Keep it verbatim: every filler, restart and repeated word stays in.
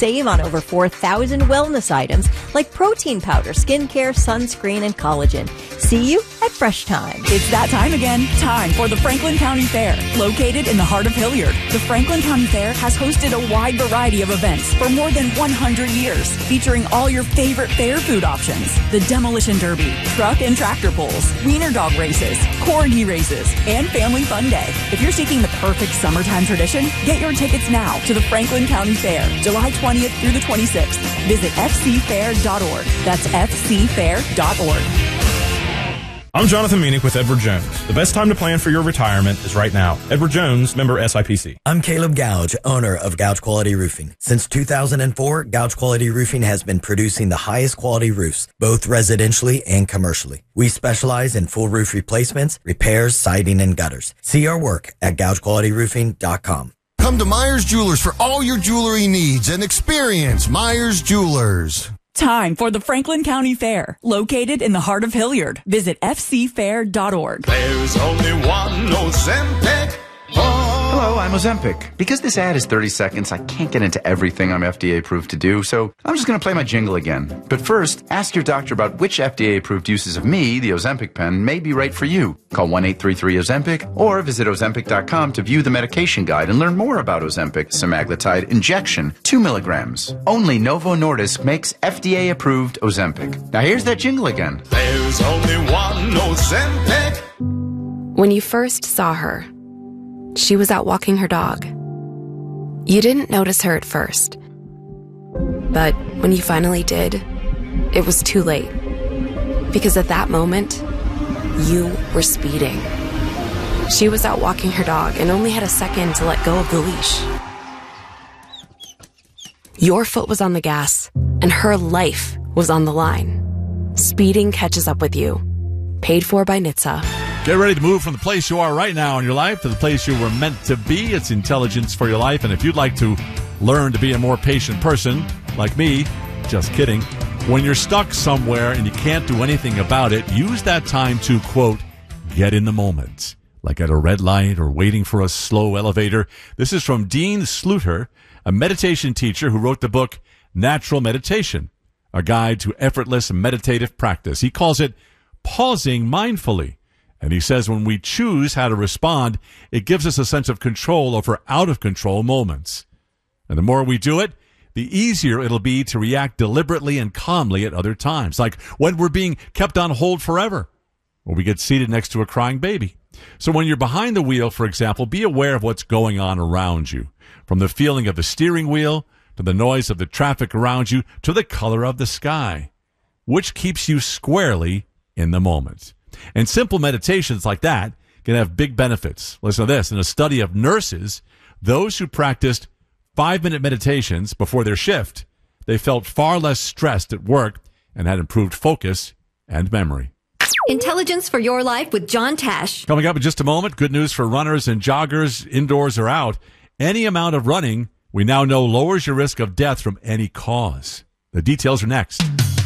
save on over four thousand wellness items like protein powder, skincare, sunscreen, and collagen. See you at Fresh Time. It's that time again. Time for the Franklin County Fair. Located in the heart of Hilliard, the Franklin County Fair has hosted a wide variety of events for more than one hundred years, featuring all your favorite fair food options. The Demolition Derby, truck and tractor pulls, wiener dog races, corgi races, and Family Fun Day. If you're seeking the perfect summertime tradition, get your tickets now to the Franklin County Fair, July twentieth through the twenty-sixth. Visit f c fair dot org. That's f c fair dot org. I'm Jonathan Meanick with Edward Jones. The best time to plan for your retirement is right now. Edward Jones, member S I P C. I'm Caleb Gouge, owner of Gouge Quality Roofing. Since two thousand four, Gouge Quality Roofing has been producing the highest quality roofs, both residentially and commercially. We specialize in full roof replacements, repairs, siding, and gutters. See our work at gouge quality roofing dot com. Come to Myers Jewelers for all your jewelry needs and experience Myers Jewelers. Time for the Franklin County Fair, located in the heart of Hilliard. Visit f c fair dot org. There's only one Ozempic. Hello, I'm Ozempic. Because this ad is thirty seconds, I can't get into everything I'm F D A approved to do, so I'm just going to play my jingle again. But first, ask your doctor about which F D A approved uses of me, the Ozempic pen, may be right for you. Call one eight three three Ozempic or visit ozempic dot com to view the medication guide and learn more about Ozempic semaglutide injection, two milligrams. Only Novo Nordisk makes F D A approved Ozempic. Now here's that jingle again. There's only one Ozempic. When you first saw her, she was out walking her dog. You didn't notice her at first. But when you finally did, it was too late. Because at that moment, you were speeding. She was out walking her dog and only had a second to let go of the leash. Your foot was on the gas, and her life was on the line. Speeding catches up with you. Paid for by N H T S A. Get ready to move from the place you are right now in your life to the place you were meant to be. It's Intelligence for Your Life. And if you'd like to learn to be a more patient person, like me, just kidding, when you're stuck somewhere and you can't do anything about it, use that time to, quote, get in the moment. Like at a red light or waiting for a slow elevator. This is from Dean Sluter, a meditation teacher who wrote the book Natural Meditation, a guide to effortless meditative practice. He calls it pausing mindfully. And he says when we choose how to respond, it gives us a sense of control over out-of-control moments. And the more we do it, the easier it'll be to react deliberately and calmly at other times, like when we're being kept on hold forever, or we get seated next to a crying baby. So when you're behind the wheel, for example, be aware of what's going on around you, from the feeling of the steering wheel to the noise of the traffic around you to the color of the sky, which keeps you squarely in the moment. And simple meditations like that can have big benefits. Listen to this. In a study of nurses, those who practiced five-minute meditations before their shift, they felt far less stressed at work and had improved focus and memory. Intelligence for Your Life with John Tash. Coming up in just a moment, good news for runners and joggers, indoors or out. Any amount of running, we now know, lowers your risk of death from any cause. The details are next.